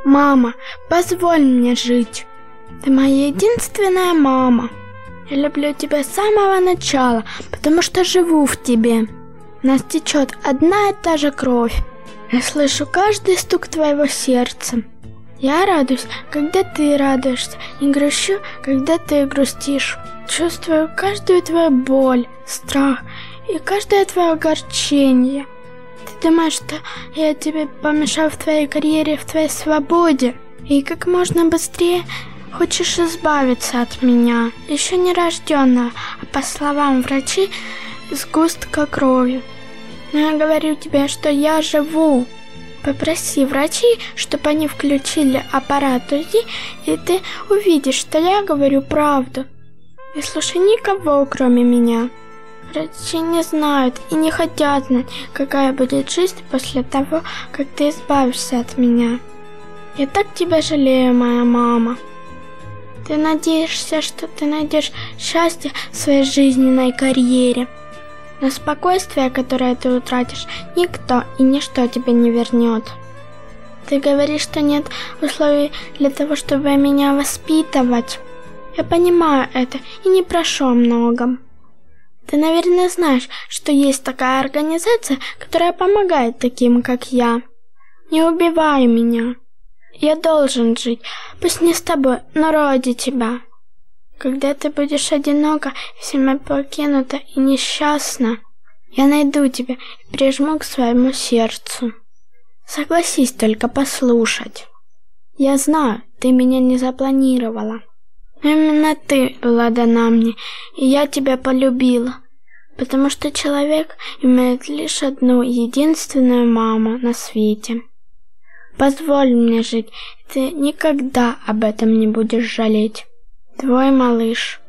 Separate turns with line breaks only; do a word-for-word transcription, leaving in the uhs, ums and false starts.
Мама, позволь мне жить. Ты моя единственная мама. Я люблю тебя с самого начала, потому что живу в тебе. У нас течет одна и та же кровь. Я слышу каждый стук твоего сердца. Я радуюсь, когда ты радуешься, и грущу, когда ты грустишь. Чувствую каждую твою боль, страх и каждое твое огорчение. Ты думаешь, что я тебе помешал в твоей карьере, в твоей свободе? И как можно быстрее хочешь избавиться от меня, еще не рожденного, а по словам врачей, сгустка крови. Но я говорю тебе, что я живу. Попроси врачей, чтобы они включили аппарат УЗИ, и ты увидишь, что я говорю правду. Не слушай никого, кроме меня. Врачи не знают и не хотят знать, какая будет жизнь после того, как ты избавишься от меня. Я так тебя жалею, моя мама. Ты надеешься, что ты найдешь счастье в своей жизненной карьере. Но спокойствие, которое ты утратишь, никто и ничто тебе не вернет. Ты говоришь, что нет условий для того, чтобы меня воспитывать. Я понимаю это и не прошу о многом. Ты, наверное, знаешь, что есть такая организация, которая помогает таким, как я. Не убивай меня. Я должен жить, пусть не с тобой, но ради тебя. Когда ты будешь одинока, всеми покинута и несчастна, я найду тебя и прижму к своему сердцу. Согласись только послушать. Я знаю, ты меня не запланировала. Но именно ты была дана мне, и я тебя полюбила, потому что человек имеет лишь одну единственную маму на свете. Позволь мне жить, и ты никогда об этом не будешь жалеть. Твой малыш.